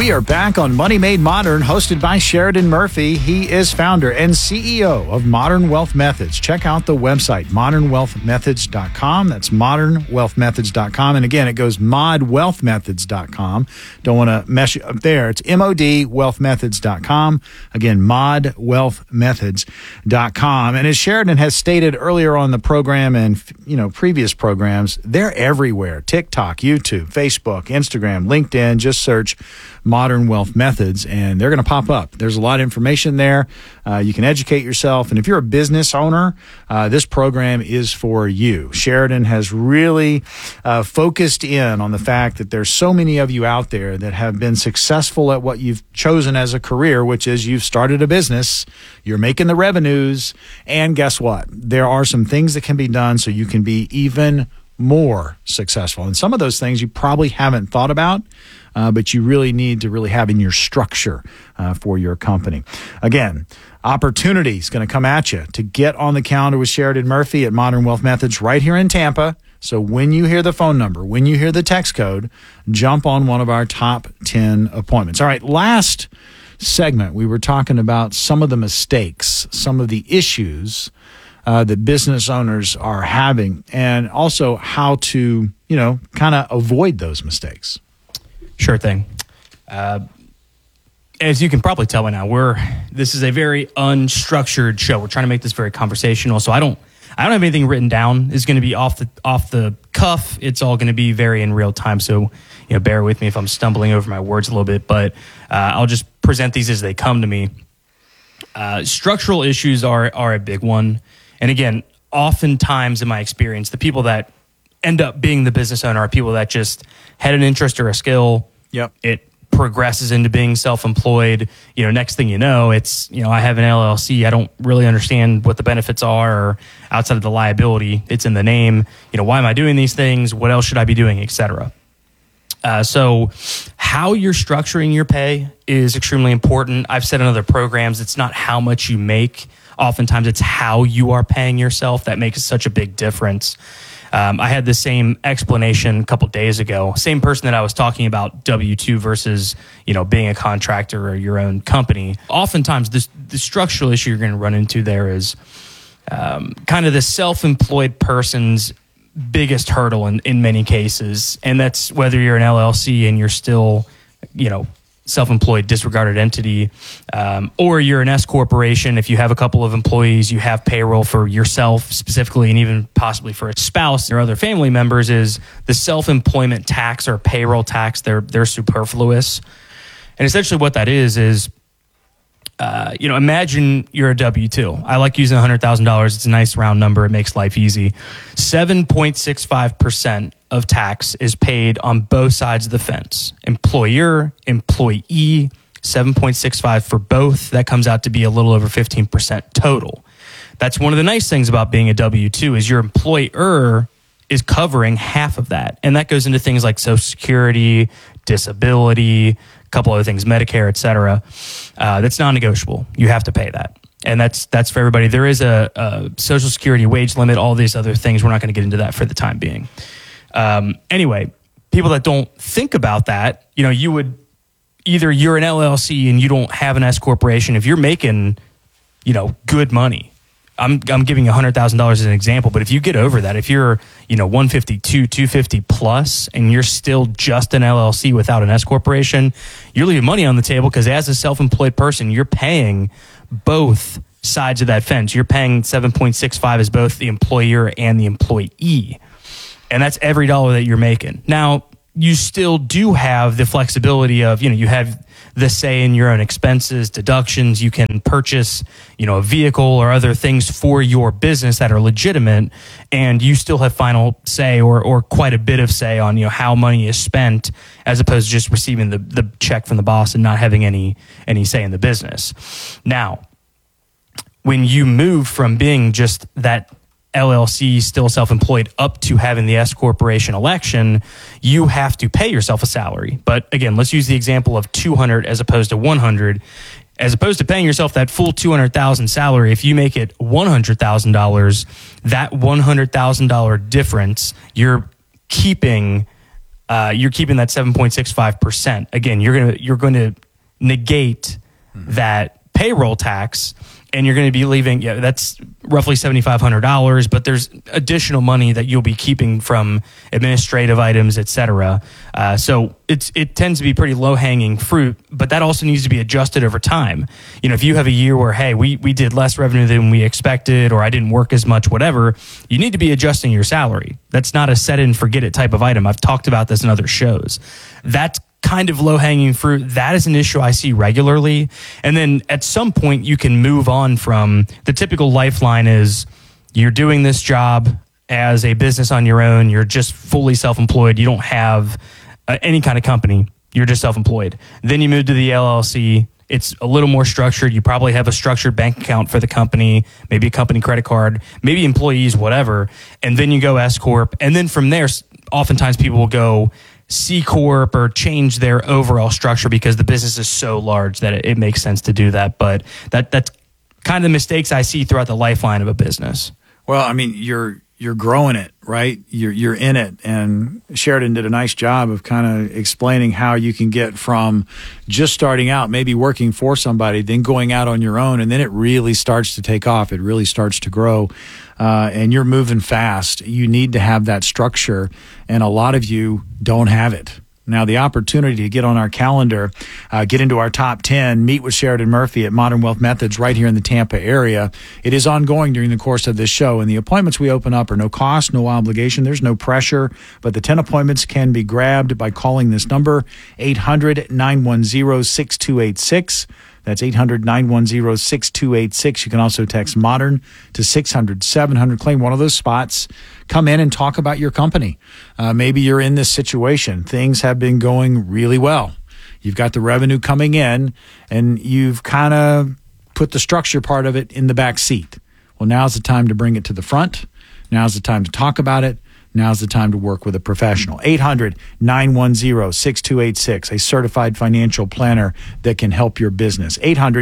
We are back on Money Made Modern, hosted by Sheridan Murphy. He is founder and CEO of Modern Wealth Methods. Check out the website, modernwealthmethods.com. That's modernwealthmethods.com. And again, it goes modwealthmethods.com. Don't want to mess you up there. It's modwealthmethods.com. Again, modwealthmethods.com. And as Sheridan has stated earlier on the program and, previous programs, they're everywhere. TikTok, YouTube, Facebook, Instagram, LinkedIn. Just search Modern Wealth Methods, and they're going to pop up. There's a lot of information there. You can educate yourself. And if you're a business owner, this program is for you. Sheridan has really focused in on the fact that there's so many of you out there that have been successful at what you've chosen as a career, which is you've started a business, you're making the revenues, and guess what? There are some things that can be done so you can be even more successful. And some of those things you probably haven't thought about, but you really need to really have in your structure for your company. Again, opportunity is going to come at you to get on the calendar with Sheridan Murphy at Modern Wealth Methods right here in Tampa. So when you hear the phone number, when you hear the text code, jump on one of our top 10 appointments. All right, last segment, we were talking about some of the mistakes, some of the issues that business owners are having, and also how to, kind of avoid those mistakes. Sure thing. As you can probably tell by now, this is a very unstructured show. We're trying to make this very conversational. So I don't have anything written down. It's going to be off the cuff. It's all going to be very in real time. So bear with me if I'm stumbling over my words a little bit. But I'll just present these as they come to me. Structural issues are a big one. And again, oftentimes in my experience, the people that end up being the business owner are people that just had an interest or a skill. Yep. It progresses into being self-employed. Next thing you know, it's, I have an LLC. I don't really understand what the benefits are or outside of the liability. It's in the name. Why am I doing these things? What else should I be doing, et cetera? So how you're structuring your pay is extremely important. I've said in other programs, it's not how much you make. Oftentimes it's how you are paying yourself that makes such a big difference. I had the same explanation a couple days ago. Same person that I was talking about W-2 versus, being a contractor or your own company. Oftentimes the structural issue you're going to run into there is kind of the self-employed person's biggest hurdle in many cases. And that's whether you're an LLC and you're still, self-employed disregarded entity, or you're an S corporation. If you have a couple of employees, you have payroll for yourself specifically, and even possibly for a spouse or other family members, is the self-employment tax or payroll tax. They're superfluous. And essentially what that is imagine you're a W-2. I like using $100,000. It's a nice round number. It makes life easy. 7.65% of tax is paid on both sides of the fence. Employer, employee, 7.65 for both. That comes out to be a little over 15% total. That's one of the nice things about being a W-2 is your employer is covering half of that. And that goes into things like Social Security, disability, couple other things, Medicare, et cetera. That's non-negotiable. You have to pay that. And that's for everybody. There is a Social Security wage limit, all these other things. We're not going to get into that for the time being. Anyway, people that don't think about that, you would either you're an LLC and you don't have an S corporation. If you're making, good money, I'm giving you $100,000 as an example, but if you get over that, if you're, 152, 250 plus, and you're still just an LLC without an S corporation, you're leaving money on the table because as a self-employed person, you're paying both sides of that fence. You're paying 7.65 as both the employer and the employee. And that's every dollar that you're making. Now, you still do have the flexibility of, you have the say in your own expenses, deductions. You can purchase, a vehicle or other things for your business that are legitimate, and you still have final say or quite a bit of say on, how money is spent, as opposed to just receiving the check from the boss and not having any say in the business. Now, when you move from being just that LLC, still self-employed, up to having the S corporation election, you have to pay yourself a salary. But again, let's use the example of 200 as opposed to 100. As opposed to paying yourself that full $200,000 salary, if you make it $100,000, that $100,000 difference, you're keeping you're keeping that 7.65%. Again, you're going to negate that payroll tax, and you're going to be leaving, that's roughly $7,500, but there's additional money that you'll be keeping from administrative items, et cetera. So it tends to be pretty low-hanging fruit, but that also needs to be adjusted over time. If you have a year where, hey, we did less revenue than we expected, or I didn't work as much, whatever, you need to be adjusting your salary. That's not a set it and forget it type of item. I've talked about this in other shows. That's kind of low-hanging fruit. That is an issue I see regularly. And then at some point you can move on from the typical lifeline is you're doing this job as a business on your own. You're just fully self-employed. You don't have any kind of company. You're just self-employed. Then you move to the LLC. It's a little more structured. You probably have a structured bank account for the company, maybe a company credit card, maybe employees, whatever. And then you go S Corp. And then from there, oftentimes people will go C Corp or change their overall structure because the business is so large that it makes sense to do that. But that's kind of the mistakes I see throughout the lifeline of a business. Well, I mean, you're growing it, right? You're in it. And Sheridan did a nice job of kind of explaining how you can get from just starting out, maybe working for somebody, then going out on your own, and then it really starts to take off. It really starts to grow. And you're moving fast. You need to have that structure, and a lot of you don't have it. Now, the opportunity to get on our calendar, get into our top 10, meet with Sheridan Murphy at Modern Wealth Methods right here in the Tampa area. It is ongoing during the course of this show, and the appointments we open up are no cost, no obligation. There's no pressure, but the 10 appointments can be grabbed by calling this number, 800-910-6286. That's 800-910-6286. You can also text MODERN to 600-700. Claim one of those spots. Come in and talk about your company. Maybe you're in this situation. Things have been going really well. You've got the revenue coming in, and you've kind of put the structure part of it in the back seat. Well, now's the time to bring it to the front. Now's the time to talk about it. Now's the time to work with a professional. 800-910-6286, a certified financial planner that can help your business.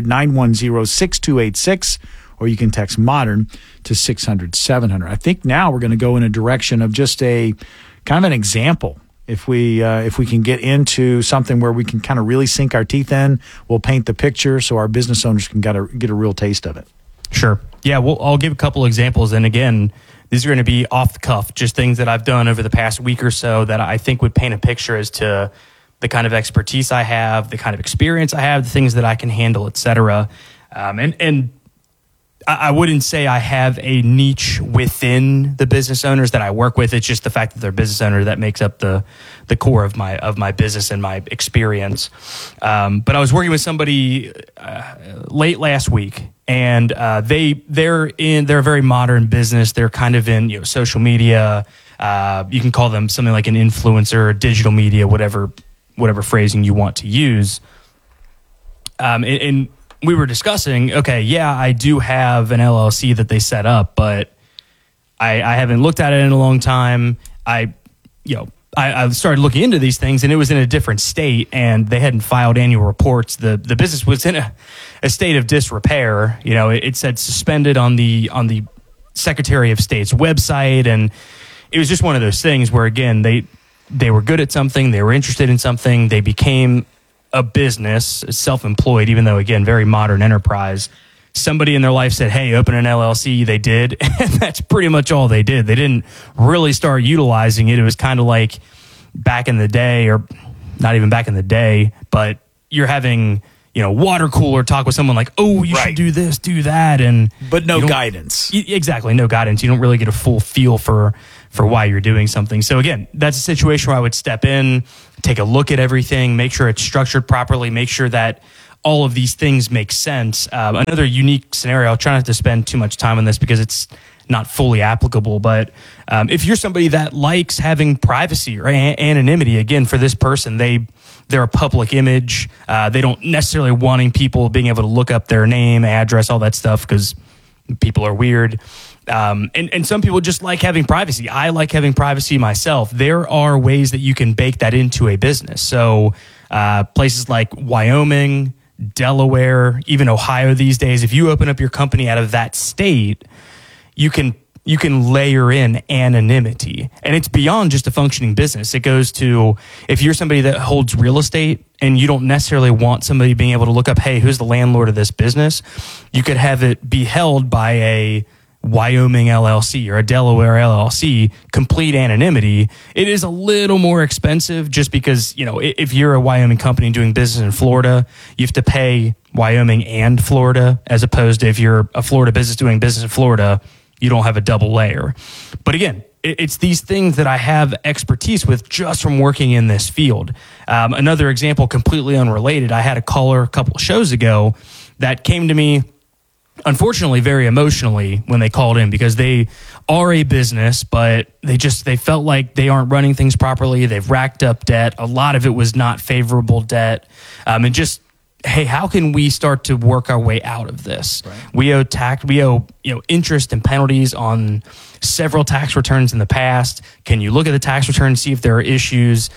800-910-6286, or you can text MODERN to 600-700. I think now we're going to go in a direction of just a kind of an example. If we can get into something where we can kind of really sink our teeth in, we'll paint the picture so our business owners can get a real taste of it. Sure. Yeah, well, I'll give a couple examples. And again, these are going to be off the cuff, just things that I've done over the past week or so that I think would paint a picture as to the kind of expertise I have, the kind of experience I have, the things that I can handle, et cetera. And I wouldn't say I have a niche within the business owners that I work with. It's just the fact that they're business owner that makes up the core of my business and my experience. But I was working with somebody late last week, and they're a very modern business. They're kind of in social media. You can call them something like an influencer, digital media, whatever phrasing you want to use. And we were discussing, okay, yeah, I do have an LLC that they set up, but I haven't looked at it in a long time. I started looking into these things, and it was in a different state, and they hadn't filed annual reports. The business was in a state of disrepair. It said suspended on the Secretary of State's website, and it was just one of those things where, again, they were good at something, they were interested in something, they became a business, self-employed, even though, again, very modern enterprise. Somebody in their life said, hey, open an LLC. They did. And that's pretty much all they did. They didn't really start utilizing it. It was kind of like back in the day, or not even back in the day, but you're having, water cooler talk with someone like, oh, you should do this, do that. But no guidance. Exactly. No guidance. You don't really get a full feel for why you're doing something. So again, that's a situation where I would step in, take a look at everything, make sure it's structured properly, make sure that all of these things make sense. Another unique scenario, I'll try not to spend too much time on this because it's not fully applicable, but if you're somebody that likes having privacy or anonymity, again, for this person, they're a public image. They don't necessarily wanting people being able to look up their name, address, all that stuff, because people are weird. And some people just like having privacy. I like having privacy myself. There are ways that you can bake that into a business. So places like Wyoming, Delaware, even Ohio these days, if you open up your company out of that state, you can you can layer in anonymity. And it's beyond just a functioning business. It goes to, if you're somebody that holds real estate and you don't necessarily want somebody being able to look up, hey, who's the landlord of this business? You could have it be held by a Wyoming LLC or a Delaware LLC, complete anonymity. It is a little more expensive just because, if you're a Wyoming company doing business in Florida, you have to pay Wyoming and Florida, as opposed to if you're a Florida business doing business in Florida, you don't have a double layer. But again, it's these things that I have expertise with just from working in this field. Another example, completely unrelated, I had a caller a couple of shows ago that came to me, unfortunately, very emotionally when they called in, because they are a business, but they felt like they aren't running things properly. They've racked up debt. A lot of it was not favorable debt. And just, hey, how can we start to work our way out of this? Right. We owe interest and penalties on several tax returns in the past. Can you look at the tax return and see if there are issues?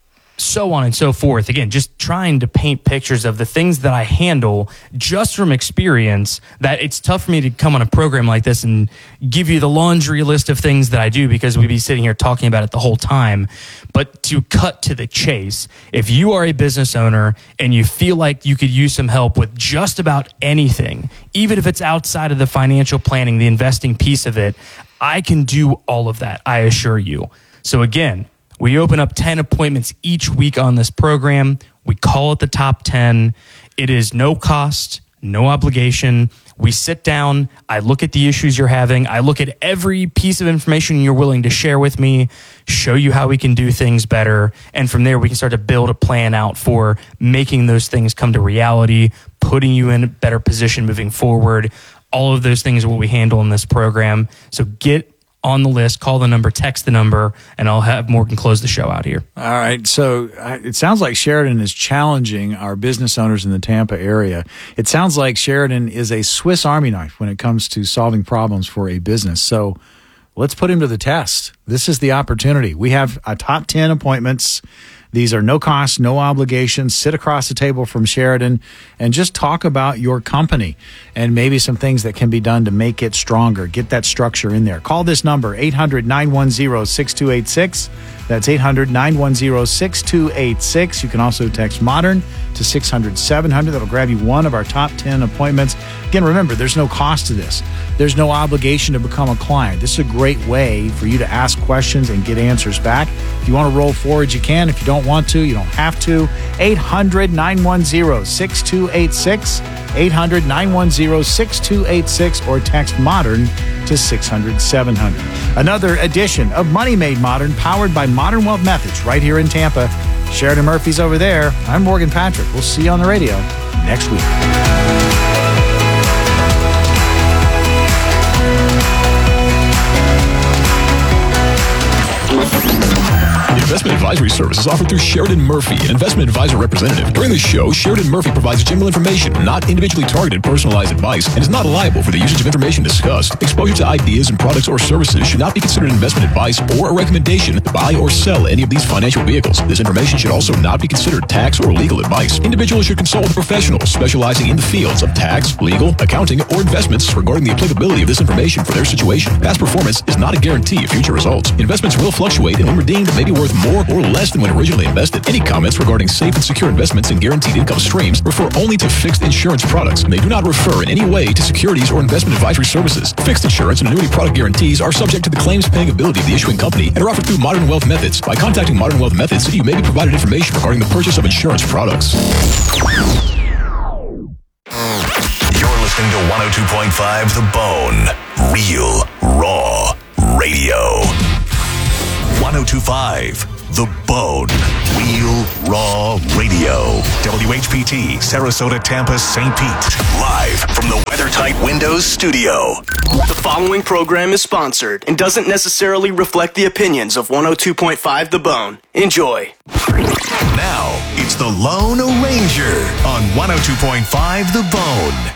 So on and so forth. Again, just trying to paint pictures of the things that I handle just from experience, that it's tough for me to come on a program like this and give you the laundry list of things that I do, because we'd be sitting here talking about it the whole time. But to cut to the chase, if you are a business owner and you feel like you could use some help with just about anything, even if it's outside of the financial planning, the investing piece of it, I can do all of that, I assure you. So again, we open up 10 appointments each week on this program. We call it the Top 10. It is no cost, no obligation. We sit down. I look at the issues you're having. I look at every piece of information you're willing to share with me, show you how we can do things better. And from there, we can start to build a plan out for making those things come to reality, putting you in a better position moving forward. All of those things are what we handle in this program. So get on the list, call the number, text the number, and I'll have Morgan close the show out here. All right. So it sounds like Sheridan is challenging our business owners in the Tampa area. It sounds like Sheridan is a Swiss Army knife when it comes to solving problems for a business. So let's put him to the test. This is the opportunity. We have a top 10 appointments. These are no cost, no obligation. Sit across the table from Sheridan and just talk about your company and maybe some things that can be done to make it stronger. Get that structure in there. Call this number, 800-910-6286. That's 800-910-6286. You can also text MODERN to 600-700. That'll grab you one of our top 10 appointments. Again, remember, there's no cost to this. There's no obligation to become a client. This is a great way for you to ask questions and get answers back. If you want to roll forward, you can. If you don't want to, you don't have to. 800-910-6286. 800-910-6286, or text MODERN to 600-700. Another edition of Money Made Modern, powered by Modern Wealth Methods, right here in Tampa. Sheridan Murphy's over there. I'm Morgan Patrick. We'll see you on the radio next week. Investment advisory services offered through Sheridan Murphy, an investment advisor representative. During the show, Sheridan Murphy provides general information, not individually targeted personalized advice, and is not liable for the usage of information discussed. Exposure to ideas and products or services should not be considered investment advice or a recommendation to buy or sell any of these financial vehicles. This information should also not be considered tax or legal advice. Individuals should consult with professionals specializing in the fields of tax, legal, accounting, or investments regarding the applicability of this information for their situation. Past performance is not a guarantee of future results. Investments will fluctuate, and when redeemed, may be worth more or less than when originally invested. Any comments regarding safe and secure investments and guaranteed income streams refer only to fixed insurance products, and they do not refer in any way to securities or investment advisory services. Fixed insurance and annuity product guarantees are subject to the claims paying ability of the issuing company and are offered through Modern Wealth Methods. By contacting Modern Wealth Methods, you may be provided information regarding the purchase of insurance products. You're listening to 102.5 The Bone. Real, raw radio. 102.5 The Bone. Real, raw radio. WHPT, Sarasota, Tampa, St. Pete. Live from the WeatherTight Windows studio. The following program is sponsored and doesn't necessarily reflect the opinions of 102.5 The Bone. Enjoy. Now, it's the Lone Ranger on 102.5 The Bone.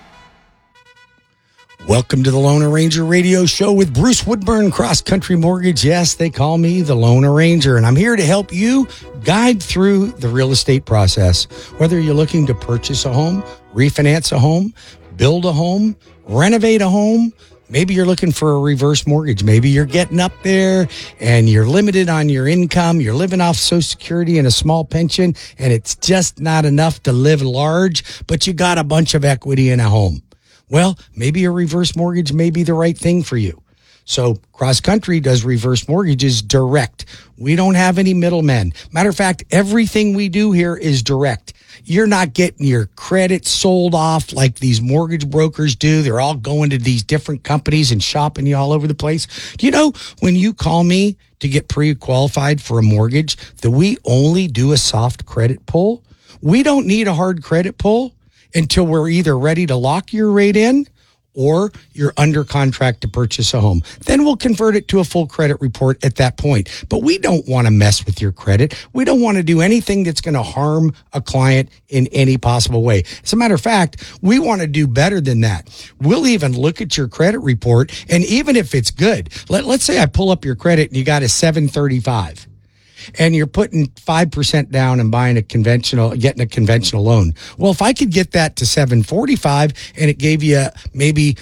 Welcome to the Lone Ranger Radio Show with Bruce Woodburn, Cross Country Mortgage. Yes, they call me the Lone Ranger, and I'm here to help you guide through the real estate process. Whether you're looking to purchase a home, refinance a home, build a home, renovate a home, Maybe you're looking for a reverse mortgage. Maybe you're getting up there and you're limited on your income. You're living off Social Security and a small pension, and it's just not enough to live large, but you got a bunch of equity in a home. Well, maybe a reverse mortgage may be the right thing for you. So Cross Country does reverse mortgages direct. We don't have any middlemen. Matter of fact, everything we do here is direct. You're not getting your credit sold off like these mortgage brokers do. They're all going to these different companies and shopping you all over the place. Do you know when you call me to get pre-qualified for a mortgage that we only do a soft credit pull? We don't need a hard credit pull until we're either ready to lock your rate in or you're under contract to purchase a home. Then we'll convert it to a full credit report at that point. But we don't want to mess with your credit. We don't want to do anything that's going to harm a client in any possible way. As a matter of fact, we want to do better than that. We'll even look at your credit report, and even if it's good, let's say I pull up your credit and you got a 735. And you're putting 5% down and getting a conventional loan. Well, if I could get that to 745 and it gave you maybe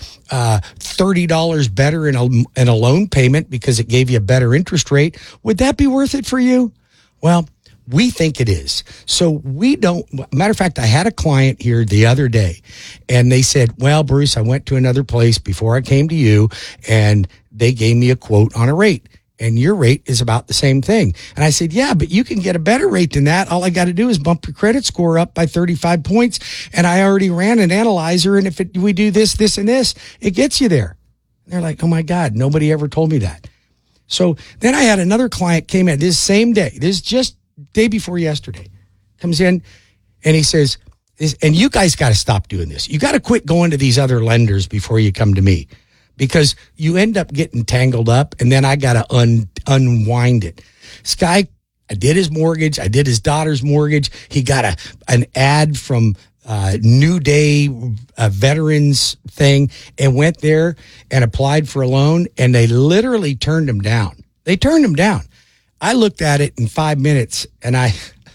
$30 better in a loan payment because it gave you a better interest rate, would that be worth it for you? Well, we think it is. So we don't. Matter of fact, I had a client here the other day and they said, well, Bruce, I went to another place before I came to you and they gave me a quote on a rate. And your rate is about the same thing. And I said, yeah, but you can get a better rate than that. All I got to do is bump your credit score up by 35 points. And I already ran an analyzer. And if we do this, this, and this, it gets you there. And they're like, oh my God, nobody ever told me that. So then I had another client came in this same day. This is just day before yesterday. Comes in and he says, and you guys got to stop doing this. You got to quit going to these other lenders before you come to me. Because you end up getting tangled up, and then I got to unwind it. This guy, I did his mortgage. I did his daughter's mortgage. He got an ad from New Day veterans thing and went there and applied for a loan, and they literally turned him down. They turned him down. I looked at it in 5 minutes, and I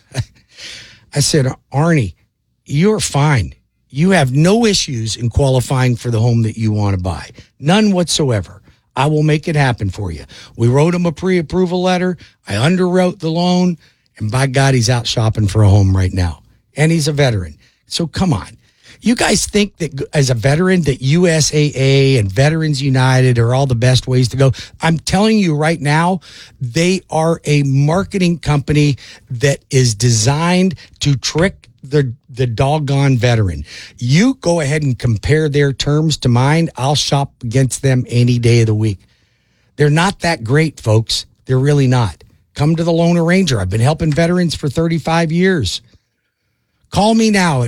said, Arnie, you're fine. You have no issues in qualifying for the home that you want to buy. None whatsoever. I will make it happen for you. We wrote him a pre-approval letter. I underwrote the loan. And by God, he's out shopping for a home right now. And he's a veteran. So come on. You guys think that as a veteran that USAA and Veterans United are all the best ways to go? I'm telling you right now, they are a marketing company that is designed to trick the doggone veteran. You go ahead and compare their terms to mine. I'll shop against them any day of the week. They're not that great, folks. They're really not. Come to the Lone Ranger. I've been helping veterans for 35 years. Call me now at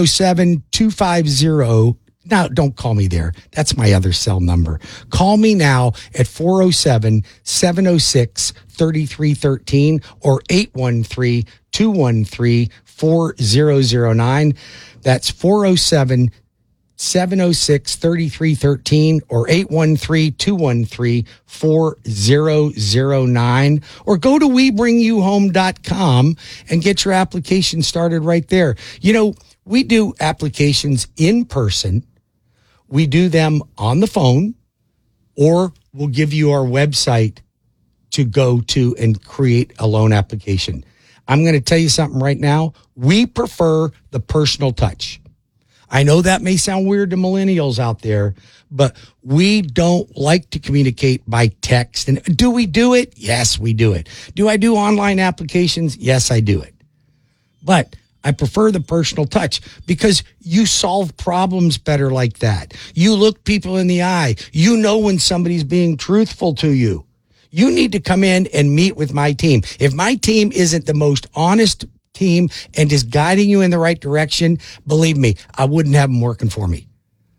407-250. No, don't call me there. That's my other cell number. Call me now at 407-706-3313 or 813-213-4009. That's 407-706-3313 or 813-213-4009, or go to WeBringYouHome.com and get your application started right there. You know, we do applications in person. We do them on the phone, or we'll give you our website to go to and create a loan application. I'm going to tell you something right now. We prefer the personal touch. I know that may sound weird to millennials out there, but we don't like to communicate by text. And do we do it? Yes, we do it. Do I do online applications? Yes, I do it. But I prefer the personal touch because you solve problems better like that. You look people in the eye. You know when somebody's being truthful to you. You need to come in and meet with my team. If my team isn't the most honest team and is guiding you in the right direction, believe me, I wouldn't have them working for me.